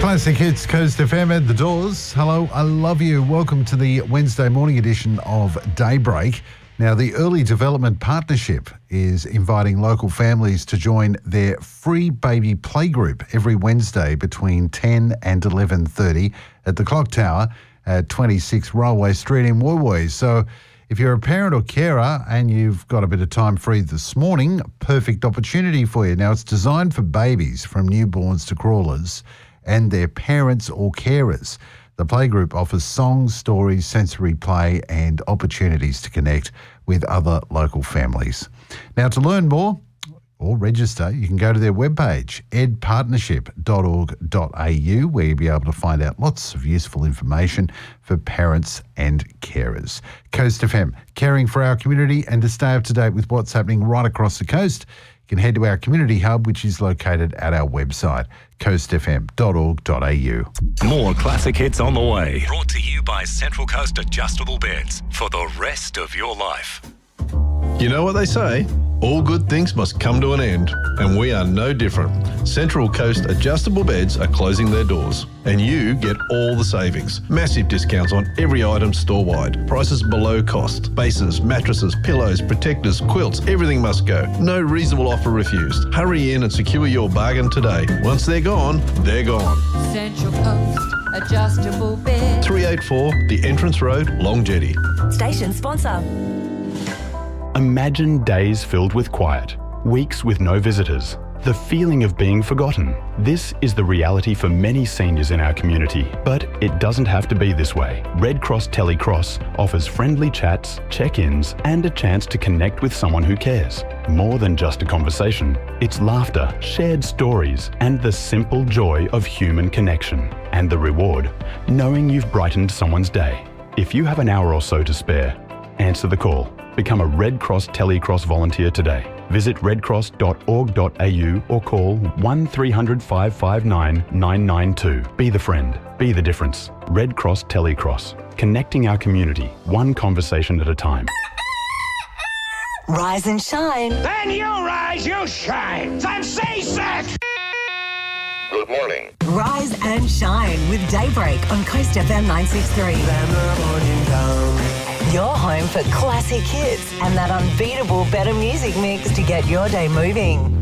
Classic Hits, Coast FM at the doors. Hello, I love you. Welcome to the Wednesday morning edition of Daybreak. Now, the Early Development Partnership is inviting local families to join their free baby playgroup every Wednesday between 10 and 11:30 at the Clock Tower at 26 Railway Street in Woy Woy. So if you're a parent or carer and you've got a bit of time free this morning, perfect opportunity for you. Now, it's designed for babies from newborns to crawlers and their parents or carers. The playgroup offers songs, stories, sensory play and opportunities to connect with other local families. Now, to learn more or register, you can go to their webpage, edpartnership.org.au, where you'll be able to find out lots of useful information for parents and carers. Coast FM, caring for our community, and to stay up to date with what's happening right across the coast, you can head to our community hub, which is located at our website, coastfm.org.au. More classic hits on the way. Brought to you by Central Coast Adjustable Beds for the rest of your life. You know what they say? All good things must come to an end, and we are no different. Central Coast Adjustable Beds are closing their doors, and you get all the savings. Massive discounts on every item store-wide. Prices below cost. Bases, mattresses, pillows, protectors, quilts, everything must go. No reasonable offer refused. Hurry in and secure your bargain today. Once they're gone, they're gone. Central Coast Adjustable Beds. 384 The Entrance Road, Long Jetty. Station sponsor. Imagine days filled with quiet, weeks with no visitors, the feeling of being forgotten. This is the reality for many seniors in our community, but it doesn't have to be this way. Red Cross Telecross offers friendly chats, check-ins, and a chance to connect with someone who cares. More than just a conversation, it's laughter, shared stories, and the simple joy of human connection. And the reward, knowing you've brightened someone's day. If you have an hour or so to spare, answer the call. Become a Red Cross Telecross volunteer today. Visit redcross.org.au or call 1300 559 992. Be the friend. Be the difference. Red Cross Telecross. Connecting our community, one conversation at a time. Rise and shine. Then you rise, you shine. I'm seasick. Good morning. Rise and shine with Daybreak on Coast FM 963. Your home for classic hits and that unbeatable better music mix to get your day moving.